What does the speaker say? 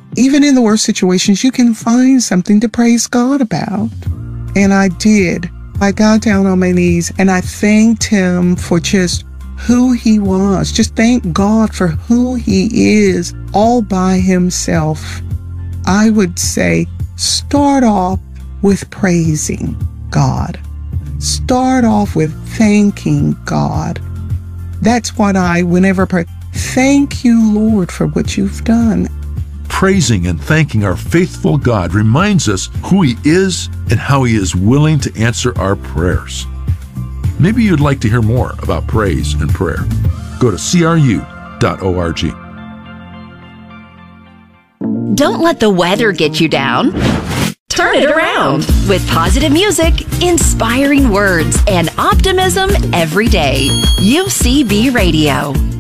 even in the worst situations, you can find something to praise God about. And I did. I got down on my knees and I thanked him for just who he was. Just thank God for who he is all by himself. I would say start off with praising God. Start off with thanking God. That's what I, whenever pray, thank you, Lord, for what you've done. Praising and thanking our faithful God reminds us who he is and how he is willing to answer our prayers. Maybe you'd like to hear more about praise and prayer. Go to cru.org. Don't let the weather get you down. Turn it around with positive music, inspiring words, and optimism every day. UCB Radio.